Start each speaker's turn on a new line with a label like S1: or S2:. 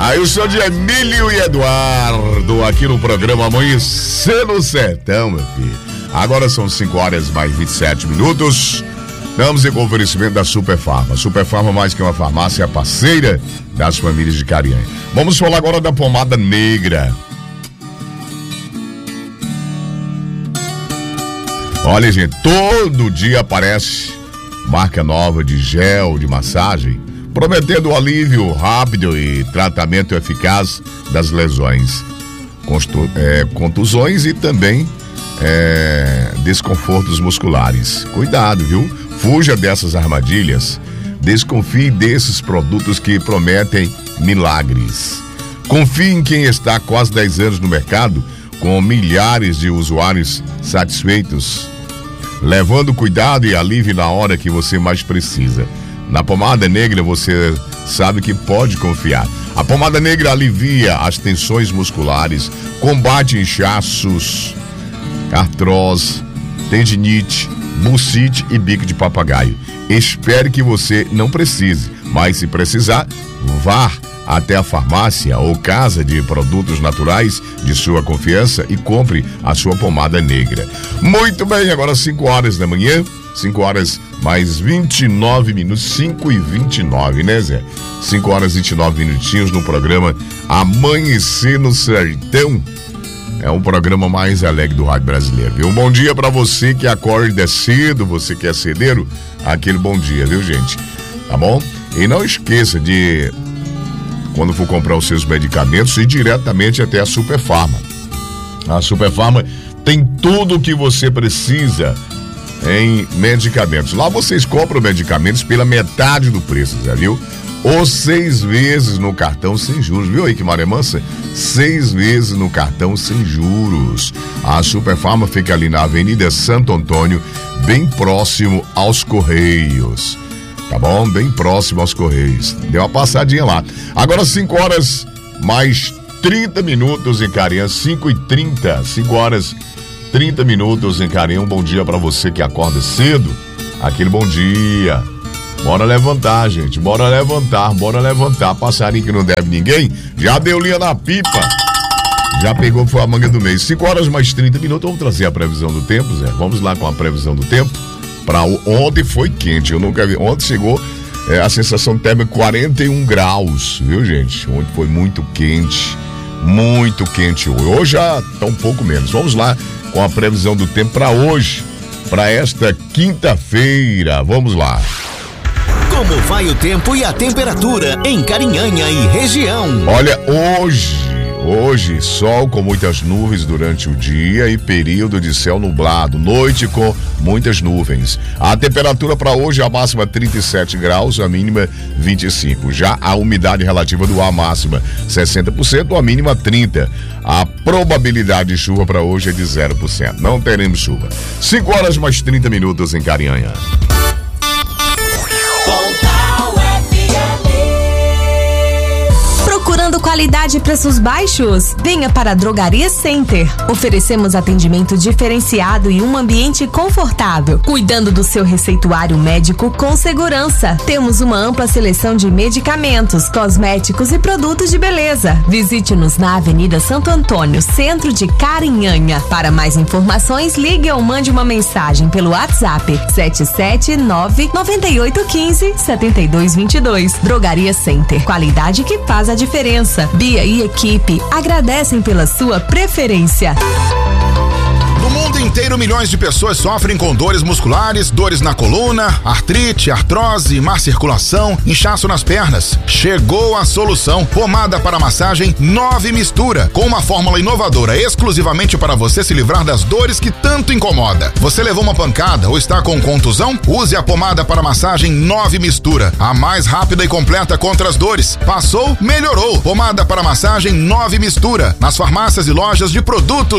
S1: Aí eu sou de Emílio e Eduardo, aqui no programa Amanhecer no Sertão, meu filho. Agora são 5h27. Estamos em oferecimento da Superfarma. Superfarma, mais que uma farmácia, é a parceira das famílias de Carinhanha. Vamos falar agora da pomada negra. Olha, gente, todo dia aparece marca nova de gel de massagem, prometendo alívio rápido e tratamento eficaz das lesões, contusões e também desconfortos musculares. Cuidado, viu? Fuja dessas armadilhas. Desconfie desses produtos que prometem milagres. Confie em quem está há quase 10 anos no mercado, com milhares de usuários satisfeitos, levando cuidado e alívio na hora que você mais precisa. Na pomada negra você sabe que pode confiar. A pomada negra alivia as tensões musculares, combate inchaços, artrose, tendinite, bursite e bico de papagaio. Espere que você não precise, mas se precisar, vá até a farmácia ou casa de produtos naturais de sua confiança e compre a sua pomada negra. Muito bem, agora 5h da manhã, 5h mais 29 minutos, 5h29, né, Zé? 5h29 minutinhos no programa Amanhecer no Sertão. É um programa mais alegre do rádio brasileiro, viu? Um bom dia pra você que acorda cedo, você que é cedeiro, aquele bom dia, viu, gente? Tá bom? E não esqueça de, quando for comprar os seus medicamentos, ir diretamente até a Superfarma. A Superfarma tem tudo o que você precisa em medicamentos. Lá vocês compram medicamentos pela metade do preço, Zé, viu? Ou 6 vezes no cartão sem juros, viu aí que maré mansa? 6 vezes no cartão sem juros. A Superfarma fica ali na Avenida Santo Antônio, bem próximo aos Correios. Tá bom? Bem próximo aos Correios. Deu uma passadinha lá. Agora 5h mais 30 minutos em Carinhanha, 5h30, 5h30 em Carinhanha. Um bom dia pra você que acorda cedo. Aquele bom dia. Bora levantar, gente. Bora levantar. Passarinho que não deve ninguém, já deu linha na pipa. Já pegou, foi a manga do mês. 5h mais 30 minutos. Vamos trazer a previsão do tempo, Zé. Vamos lá com a previsão do tempo. Ontem foi quente, eu nunca vi. Ontem chegou a sensação térmica 41 graus, viu, gente? Ontem foi muito quente hoje. Hoje já tá um pouco menos. Vamos lá com a previsão do tempo para hoje, para esta quinta-feira. Vamos lá.
S2: Como vai o tempo e a temperatura em Carinhanha e região?
S1: Olha, hoje sol com muitas nuvens durante o dia e período de céu nublado, noite com muitas nuvens. A temperatura para hoje, a máxima 37 graus, a mínima 25. Já a umidade relativa do ar, máxima 60%, a mínima 30%. A probabilidade de chuva para hoje é de 0%. Não teremos chuva. 5h mais 30 minutos em Carinhanha.
S3: Procurando qualidade e preços baixos? Venha para a Drogaria Center. Oferecemos atendimento diferenciado e um ambiente confortável, cuidando do seu receituário médico com segurança. Temos uma ampla seleção de medicamentos, cosméticos e produtos de beleza. Visite-nos na Avenida Santo Antônio, centro de Carinhanha. Para mais informações, ligue ou mande uma mensagem pelo WhatsApp 779-9815-7222. Drogaria Center. Qualidade que faz a diferença. Bia e equipe agradecem pela sua preferência.
S4: No mundo inteiro, milhões de pessoas sofrem com dores musculares, dores na coluna, artrite, artrose, má circulação, inchaço nas pernas. Chegou a solução. Pomada para massagem 9 Mistura, com uma fórmula inovadora exclusivamente para você se livrar das dores que tanto incomoda. Você levou uma pancada ou está com contusão? Use a pomada para massagem 9 Mistura, a mais rápida e completa contra as dores. Passou, melhorou. Pomada para massagem 9 Mistura, nas farmácias e lojas de produtos